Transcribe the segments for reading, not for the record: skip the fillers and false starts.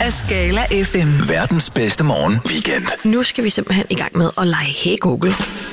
af Skala FM. Verdens bedste morgen weekend. Nu skal vi simpelthen i gang med at lege Hey Google.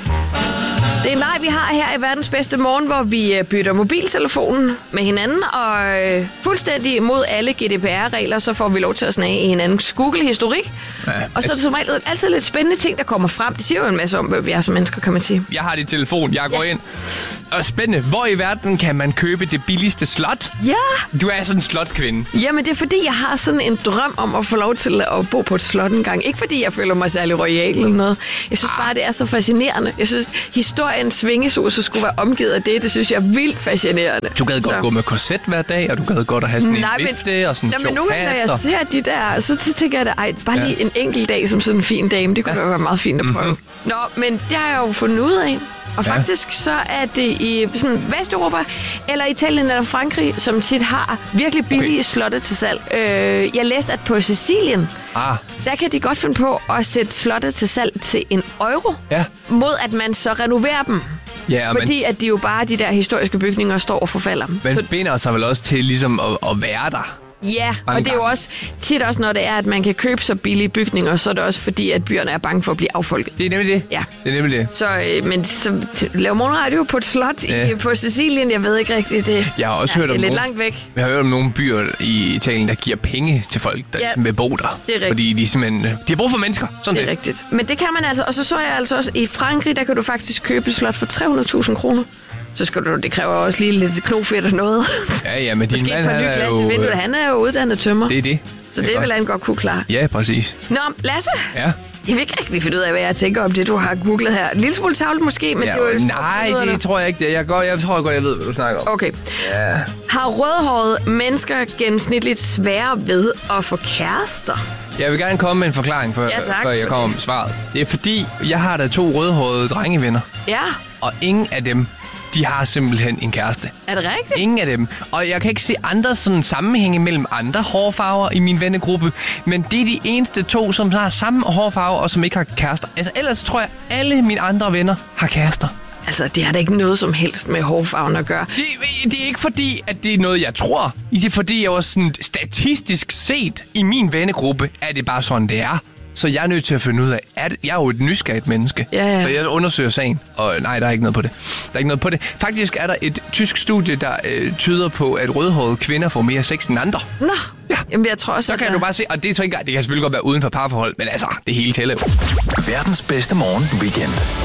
Det er en leg, vi har her i Verdens bedste morgen, hvor vi bytter mobiltelefonen med hinanden, og fuldstændig imod alle GDPR-regler, så får vi lov til at snage i hinandens Google-historik. Ja, og så er det som regel altid lidt spændende ting, der kommer frem. Det siger jo en masse om, hvad vi er som mennesker, kan man sige. Jeg har din telefon, jeg går ind. Og spændende, hvor i verden kan man købe det billigste slot? Ja! Du er sådan en slotkvinde. Jamen, det er fordi, jeg har sådan en drøm om at få lov til at bo på et slot en gang. Ikke fordi jeg føler mig særlig royal eller noget. Jeg synes bare, det er så fascinerende. Jeg synes, historiens svingesus skulle være omgivet af det. Det synes jeg er vildt fascinerende. Du gad godt gå med korset hver dag, og du gad godt at have sådan en vifte og sådan en men nogle gange, når jeg ser de der, så tænker jeg, at bare lige en enkelt dag som sådan en fin dame, det kunne være meget fint at prøve. Nå, men det har jeg jo fundet ud af. Og faktisk så er det i sådan Vesteuropa, eller Italien eller Frankrig, som tit har virkelig billige slotte til salg. Jeg læste, at på Sicilien, der kan de godt finde på at sætte slotte til salg til €1, mod at man så renoverer dem. Ja, fordi at de jo bare, de der historiske bygninger, står og forfalder. Man binder sig vel også til ligesom at være der. Ja, og det er jo også tit også, når det er, at man kan købe så billige bygninger, så er det også fordi, at byerne er bange for at blive affolket. Det er nemlig det. Ja. Det er nemlig det. Så, men så laver morgenradio på et slot på Sicilien, jeg ved ikke rigtigt det. Jeg har også hørt om lidt langt væk. Jeg har hørt om nogle byer i Italien, der giver penge til folk, der ligesom vil bo der. Det er rigtigt. Fordi de simpelthen, de har brug for mennesker. Sådan det er rigtigt. Men det kan man altså, og så jeg altså også, i Frankrig, der kan du faktisk købe et slot for 300.000 kroner. Så skal du, det kræver også lige lidt knofedt og noget. Ja, men din mand, han er jo uddannet tømmer. Det er det. Så det vil han godt kunne klare. Ja, præcis. Nå, Lasse? Ja? Jeg vil ikke rigtig finde ud af, hvad jeg tænker om det, du har googlet her. En lille smule tavlet måske, men det var jo... Nej, det tror jeg ikke. Jeg tror godt, jeg ved, hvad du snakker om. Okay. Ja. Har rødhårede mennesker gennemsnitligt sværere ved at få kærester? Jeg vil gerne komme med en forklaring, før jeg kommer med svaret. Det er fordi, jeg har da 2 rødhårede drengevenner. Ja. Og ingen af dem, de har simpelthen en kæreste. Er det rigtigt? Ingen af dem. Og jeg kan ikke se andre sådan sammenhænge mellem andre hårfarver i min vennegruppe. Men det er de eneste 2, som har samme hårfarve og som ikke har kærester. Altså ellers tror jeg, alle mine andre venner har kærester. Altså, det har da ikke noget som helst med hårfarven at gøre. Det er ikke fordi, at det er noget, jeg tror. Det er fordi, jeg var sådan statistisk set i min vennegruppe, er det bare sådan, det er. Så jeg er nødt til at finde ud af, at jeg er jo et nysgerrigt menneske. Ja. Så jeg undersøger sagen, og nej, der er ikke noget på det. Der er ikke noget på det. Faktisk er der et tysk studie, der tyder på, at rødhårede kvinder får mere sex end andre. Nå, ja. Jamen jeg tror også, så kan du bare se, og det er så ikke, det kan selvfølgelig godt være uden for parforhold, men altså, det hele tæller. Verdens bedste morgen weekend.